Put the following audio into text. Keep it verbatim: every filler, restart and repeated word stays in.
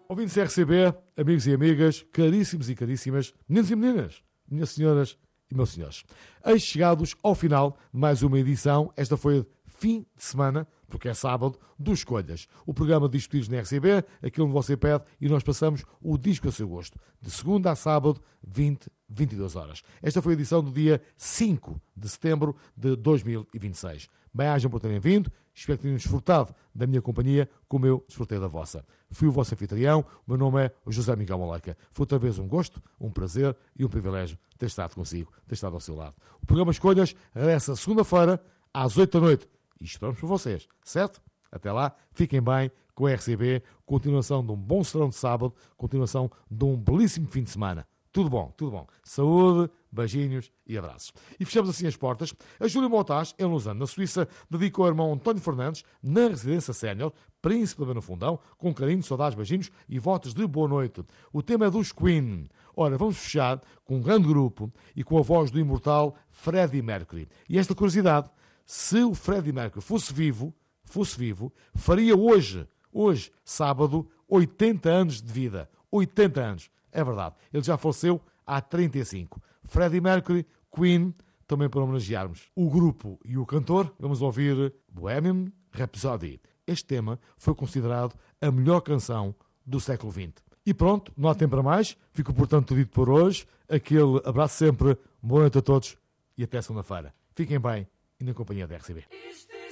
Ouvintes R C B, amigos e amigas, caríssimos e caríssimas, meninos e meninas, minhas senhoras e meus senhores. Eis chegados ao final de mais uma edição. Esta foi fim de semana, porque é sábado, do Escolhas. O programa de Discutidos na R C B, aquilo que você pede, e nós passamos o disco a seu gosto. De segunda a sábado, vinte, vinte e duas horas. Esta foi a edição do dia cinco de setembro de dois mil e vinte e seis. Bem-ajam por terem vindo. Espero que tenham desfrutado da minha companhia como eu desfrutei da vossa. Fui o vosso anfitrião. O meu nome é José Miguel Moleca. Foi outra vez um gosto, um prazer e um privilégio ter estado consigo, ter estado ao seu lado. O programa Escolhas regressa segunda-feira às oito da noite. E esperamos por vocês, certo? Até lá, fiquem bem com a R C B. Continuação de um bom serão de sábado. Continuação de um belíssimo fim de semana. Tudo bom, tudo bom. Saúde, beijinhos e abraços. E fechamos assim as portas. A Júlia Montage, em Lausanne, na Suíça, dedicou ao irmão António Fernandes, na residência sénior, Príncipe da Beira no Fundão, com carinho, saudades, beijinhos e votos de boa noite. O tema é dos Queen. Ora, vamos fechar com um grande grupo e com a voz do imortal Freddie Mercury. E esta curiosidade, se o Freddie Mercury fosse vivo, fosse vivo, faria hoje, hoje, sábado, oitenta anos de vida. oitenta anos. É verdade, ele já faleceu há trinta e cinco. Freddie Mercury, Queen, também para homenagearmos o grupo e o cantor, vamos ouvir Bohemian Rhapsody. Este tema foi considerado a melhor canção do século vinte. E pronto, não há tempo para mais. Fico, portanto, dito por hoje. Aquele abraço sempre, boa noite a todos e até segunda-feira. Fiquem bem e na companhia da R C B.